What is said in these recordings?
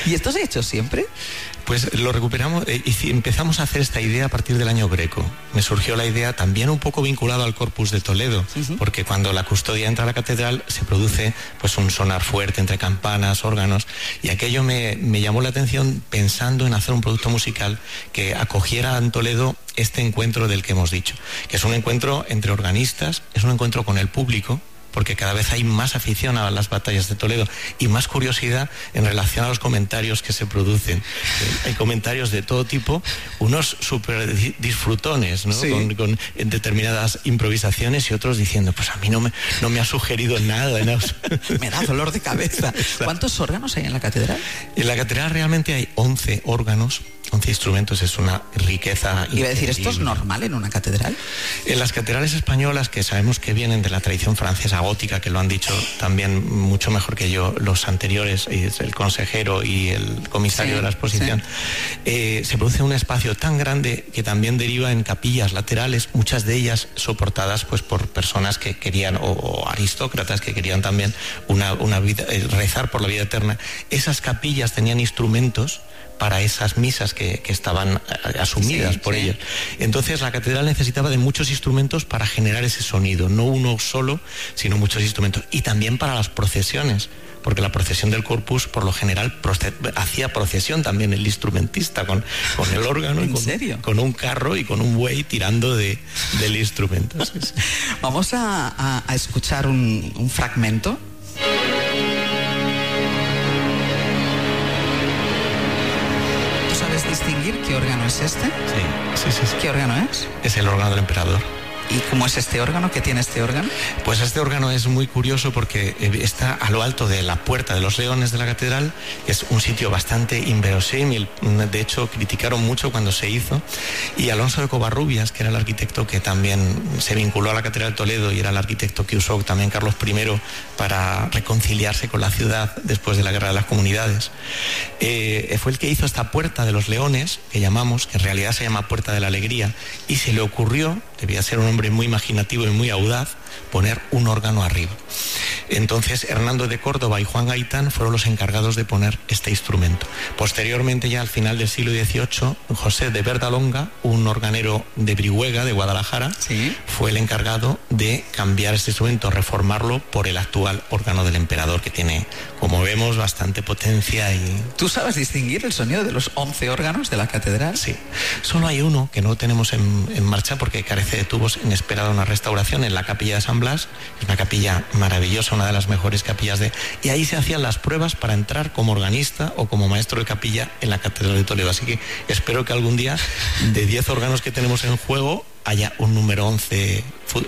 ¿Y esto se ha hecho siempre? Pues lo recuperamos y empezamos a hacer esta idea a partir del año Greco. Me surgió la idea también un poco vinculado al Corpus de Toledo, porque cuando la custodia entra a la catedral se produce pues un sonar fuerte entre campanas, órganos, y aquello me llamó la atención pensando en hacer un producto musical que acogiera en Toledo este encuentro del que hemos dicho, que es un encuentro entre organistas, es un encuentro con el público, porque cada vez hay más afición a las batallas de Toledo y más curiosidad en relación a los comentarios que se producen. Hay comentarios de todo tipo, unos súper disfrutones, ¿no? Sí. Con determinadas improvisaciones, y otros diciendo, pues a mí no me ha sugerido nada. Me da dolor de cabeza. ¿Cuántos órganos hay en la catedral? En la catedral realmente hay 11 órganos, 11 instrumentos, es una riqueza increíble. Iba a decir, ¿esto es normal en una catedral? En las catedrales españolas, que sabemos que vienen de la tradición francesa gótica, que lo han dicho también mucho mejor que yo los anteriores, el consejero y el comisario de la exposición, se produce un espacio tan grande que también deriva en capillas laterales, muchas de ellas soportadas pues por personas que querían, o aristócratas que querían también una vida, rezar por la vida eterna. Esas capillas tenían instrumentos para esas misas que estaban asumidas por ellos. Entonces la catedral necesitaba de muchos instrumentos para generar ese sonido, no uno solo, sino muchos instrumentos. Y también para las procesiones, porque la procesión del Corpus, por lo general, hacía procesión también el instrumentista con el órgano, con un carro y con un buey tirando del instrumento. Sí. Vamos a escuchar un fragmento. ¿Distinguir qué órgano es este? Sí. ¿Qué órgano es? Es el órgano del emperador. ¿Y cómo es este órgano? ¿Qué tiene este órgano? Pues este órgano es muy curioso porque está a lo alto de la Puerta de los Leones de la catedral, que es un sitio bastante inverosímil. De hecho, criticaron mucho cuando se hizo. Y Alonso de Covarrubias, que era el arquitecto que también se vinculó a la catedral de Toledo y era el arquitecto que usó también Carlos I para reconciliarse con la ciudad después de la Guerra de las Comunidades, fue el que hizo esta Puerta de los Leones, que llamamos, que en realidad se llama Puerta de la Alegría, y se le ocurrió, debía ser un hombre muy imaginativo y muy audaz, poner un órgano arriba. Entonces Hernando de Córdoba y Juan Gaitán fueron los encargados de poner este instrumento. Posteriormente, ya al final del siglo XVIII, José de Verdalonga, un organero de Brihuega, de Guadalajara, fue el encargado de cambiar este instrumento, reformarlo por el actual órgano del emperador, que tiene, como vemos, bastante potencia. ¿Tú sabes distinguir el sonido de los 11 órganos de la catedral? Sí. Solo hay uno que no tenemos en marcha porque carece de tubos, en espera de una restauración, en la capilla de San Blas. Es una capilla maravillosa, una de las mejores capillas y ahí se hacían las pruebas para entrar como organista o como maestro de capilla en la catedral de Toledo. Así que espero que algún día, de 10 órganos que tenemos en juego, haya un número 11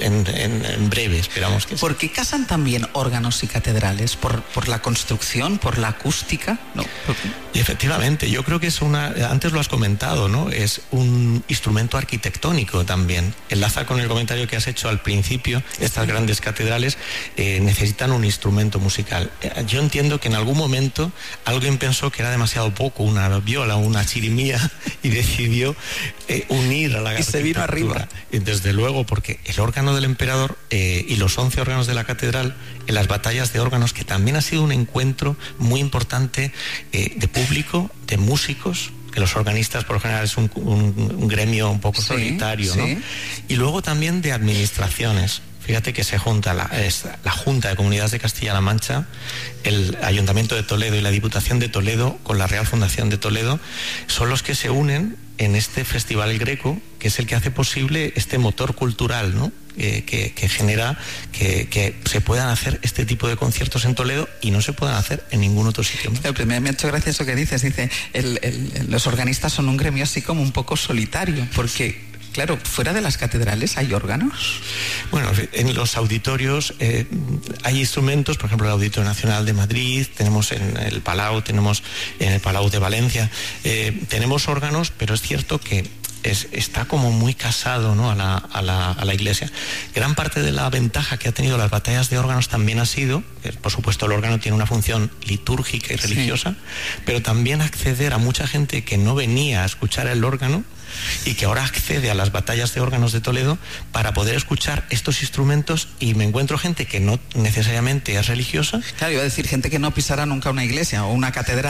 en breve, esperamos que sí. ¿Por qué casan también órganos y catedrales? ¿Por la construcción, por la acústica? No. Y efectivamente, yo creo que es antes lo has comentado, ¿no? Es un instrumento arquitectónico también. Enlaza con el comentario que has hecho al principio. Estas grandes catedrales necesitan un instrumento musical. Yo entiendo que en algún momento alguien pensó que era demasiado poco una viola, una chirimía, y decidió unir a la y se vino arriba. Y desde luego, porque el órgano del emperador y los 11 órganos de la catedral, en las batallas de órganos, que también ha sido un encuentro muy importante de público, de músicos, que los organistas por lo general es un gremio un poco solitario, ¿no? Y luego también de administraciones. Fíjate que se junta la Junta de Comunidades de Castilla-La Mancha, el Ayuntamiento de Toledo y la Diputación de Toledo con la Real Fundación de Toledo, son los que se unen en este Festival Greco, que es el que hace posible este motor cultural, ¿no? Que genera que se puedan hacer este tipo de conciertos en Toledo y no se puedan hacer en ningún otro sitio más. Me ha hecho gracia eso que dices. Dice, los organistas son un gremio así como un poco solitario, porque claro, fuera de las catedrales hay órganos. Bueno, en los auditorios hay instrumentos, por ejemplo el Auditorio Nacional de Madrid, tenemos en el Palau, tenemos en el Palau de Valencia, tenemos órganos, pero es cierto que está como muy casado, ¿no? a la iglesia. Gran parte de la ventaja que ha tenido las batallas de órganos también ha sido, por supuesto el órgano tiene una función litúrgica y religiosa, pero también acceder a mucha gente que no venía a escuchar el órgano y que ahora accede a las batallas de órganos de Toledo para poder escuchar estos instrumentos, y me encuentro gente que no necesariamente es religiosa. Claro, iba a decir gente que no pisará nunca una iglesia o una catedral.